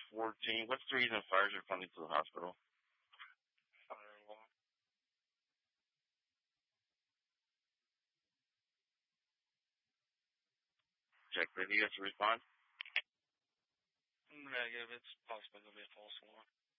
14. What's the reason fires are coming to the hospital? Fire alarm. Check ready. You have to respond. Negative. It's possibly going to be a false alarm.